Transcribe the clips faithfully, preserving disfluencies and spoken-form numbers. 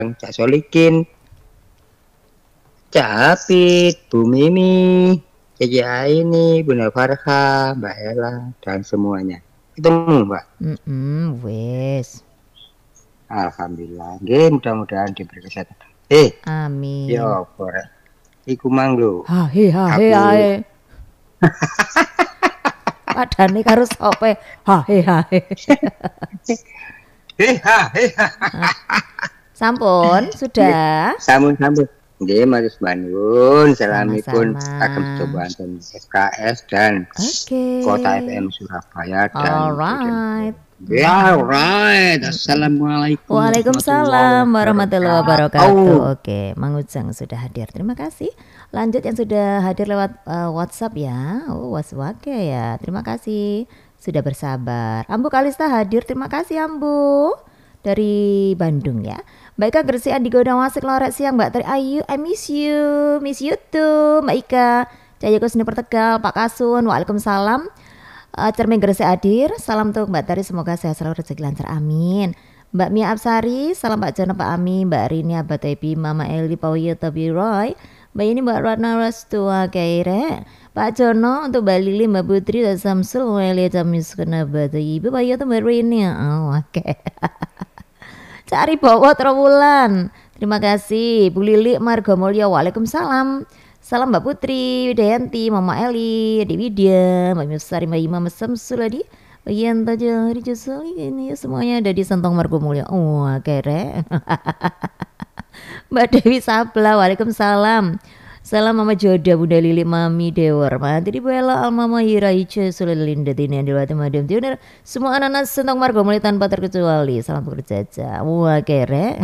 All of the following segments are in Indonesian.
Cak Solikin, Cak Hafid, Bu Mimi, Cici Aini, Bunda Farha, Mbak Ella, dan semuanya. Ketemu, Mbak? Mm-mm, wes. Alhamdulillah. Nggih, mudah-mudahan diberi kesehatan. Eh, Amin. yo, Bora. Iku mang lho. Ha he ha he Aku ae. Padane karo sope. Ha he ha he. Eh, ha, eh, ha. Sampun, sudah. Sampun-sampun. Nggih, Mas Manun, salamipun Sama-sama. agem cobaan F K S dan Oke. Kota F M Surabaya dan Alright. Ya, alright. Assalamualaikum Waalaikumsalam warahmatullahi wabarakatuh. Oke, Mang Ujang sudah hadir. Terima kasih. Lanjut yang sudah hadir lewat uh, WhatsApp ya. Oh, WhatsApp oke ya. Terima kasih sudah bersabar. Ambu Kalista hadir. Terima kasih Ambu dari Bandung ya. Mbak Ika Gresik Andi Godang Wasik Lorek siang Mbak Tri Ayu. I miss you. Miss you too Mbak Ika. Cahaya Kusni Pertegal Pak Kasun. Waalaikumsalam. Uh, Cermin Gresik hadir. Salam untuk Mbak Tari, semoga sehat selalu, rezeki lancar, amin. Mbak Mia Absari, salam Pak Jono, Pak Ami, Mbak Rini, Abah Tepi, Mama Eli, Pak Wiyo, Tobi Roy, Mbak ini Mbak Ratna Rastua Kaire, Pak Jono, untuk Mbak Lili, Mbak Putri, dan Samsul, Weli, Tamis, Kenapa, Ibu, Pak Wiyo, Mbak Rini. Oh, oke. Okay. Cari bawa terowulan. Terima kasih Bu Lili Margo Mulya. Waalaikumsalam. Salam Mbak Putri, Widayanti, Mama Eli, Adik Widya, Mbak Musari, Mbak Imam Samsul Adi, Mbak Yanta Jahri Josoli, ini semuanya ada di Sentong Margo Mulya. Wah, oh, kere. Mbak Dewi Sabla, Waalaikumsalam. Salam Mama Joda, Bunda Lili, Mami Dewar, Mantri Bella, Almama Hiraice, Sulilinda, Tini Andilwati, Madam Tuner, semua anak-anak Sentong Margo Mulya tanpa terkecuali. Salam berjaja. Wah, kere.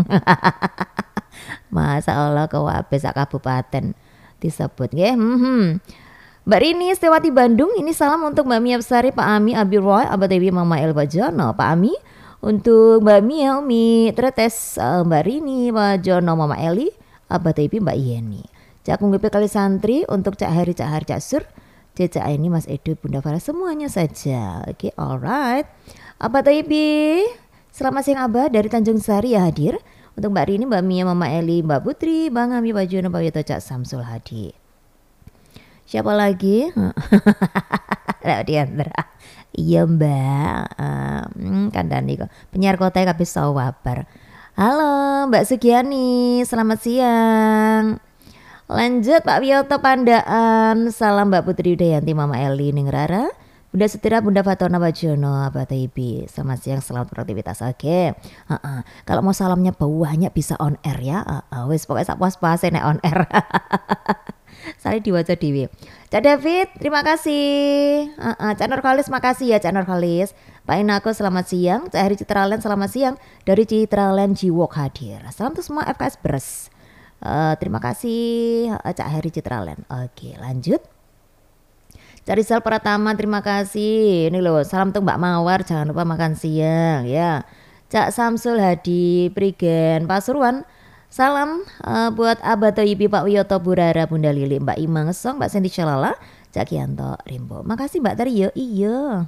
Masya Allah ke Wabes Kabupaten disebut ya. Hmm. Mbak Rini Setiawati Bandung, ini salam untuk Mbak Mia Besari, Pak Ami, Abi Roy, Abah Dewi, Mama El, Pak Jono, Pak Ami, untuk Mbak Mia, Umi Tretes, uh, Mbak Rini, Pak Jono, Mama Eli, Abah Dewi, Mbak Yeni, Cak Ngp Kali Santri, untuk Cak Heri, Cak Hari, Cak Sur, Cak ini Mas Edo, Bunda Farah, semuanya saja. Oke, okay, alright. Abah Dewi, selamat siang Abah dari Tanjung Sari ya hadir. Untuk Mbak Rini, Mbak Mia, Mama Eli, Mbak Putri, Bang Ami, Pak Jono, Pak Wito, Cak Samsul Hadi. Siapa lagi? Diandra. Iya Mbak. Um, Kandani kok. Penyiar kota kabeh sawabar. Halo Mbak Sugiani, selamat siang. Lanjut Pak Wiyoto Pandaan. Salam Mbak Putri Widayanti, Mama Eli, Ning Rara, Bunda Setira, Bunda Fatona, Pak Jono, Abah Taibi. Selamat siang, selamat beraktivitas. Oke. Uh-uh. Kalau mau salamnya banyak bisa on air ya. Uh-uh. Wes pokoknya sak puas-puase nek on air. Sari diwaca Dewi. Cak David, terima kasih. Uh-uh. Cak Nurkalis, makasih ya Cak Nurkalis. Pak Inako, selamat siang. Cak Heri Citraland, selamat siang. Dari Citraland Jiwok hadir. Salam untuk semua F K S Bres. Uh, terima kasih uh, Cak Heri Citraland. Oke, lanjut. Cari Sal Pratama, terima kasih. Ini loh, salam untuk Mbak Mawar, jangan lupa makan siang ya. Cak Samsul Hadi Prigen Pasuruan, salam uh, buat Abah Toyibi, Pak Wiyoto Burara, Bunda Lili, Mbak Ima Ngesong, Mbak Sendi Shalala, Cak Kianto Rimbo. Makasih Mbak Tari yo. Iya.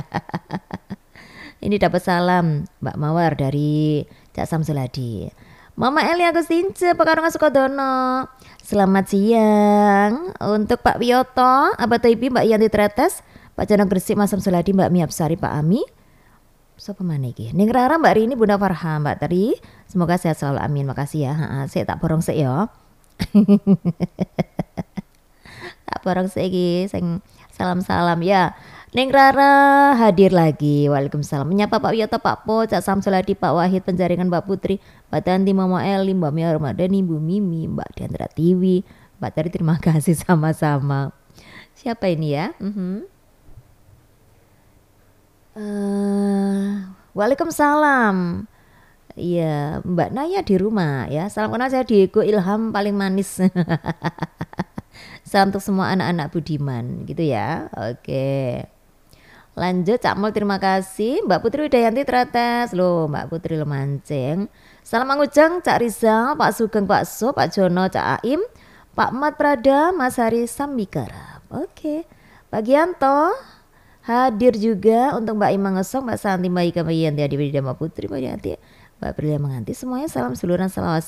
Ini dapat salam Mbak Mawar dari Cak Samsul Hadi. Mama Eli Agustince Pekarungan Sukodono, selamat siang untuk Pak Wiyoto, Abah Toibi, Mbak Yanti Tretes, Pak Jono Gresik, Mas Samsuladi, Mbak Miapsari, Pak Ami. Siapa mana iki? Ning Rara, Mbak Rini, Bunda Farha, Mbak Tari. Semoga sehat selalu, amin. Makasih ya. Ha, saya tak borong sik ya. Tak borong sik iki, sing salam-salam ya. Ning Rara hadir lagi. Waalaikumsalam. Menyapa Pak Wiyoto, Pak Po, Cak Samsuladi, Pak Wahid, Penjaringan, Mbak Putri, Mbak Tanti, Mama Eli, Mbak Mia Ramadhani, Bu Mimi, Mbak Diandra Tiwi, Mbak Tari, terima kasih sama-sama. Siapa ini ya? Uh-huh. Uh, Waalaikumsalam. Iya, Mbak Naya di rumah ya. Salam kenal, saya Diego Ilham paling manis. Salam untuk semua anak-anak Budiman gitu ya. Oke. Lanjut Cak Mul, terima kasih. Mbak Putri Widayanti Tretes. Loh Mbak Putri lo mancing. Salam Mangujang, Cak Rizal, Pak Sugeng, Pak So, Pak Jono, Cak Aim, Pak Mat Prada, Mas Hari Sambikara. Oke. Pak Gianto hadir juga untuk Mbak Imang Ngesong, Mbak Santi, Mbak Ika, Mbak Yanti, Adi Widya, Mbak Putri, Mbak Yanti, Mbak Prilia Menganti, semuanya salam seduluran salawat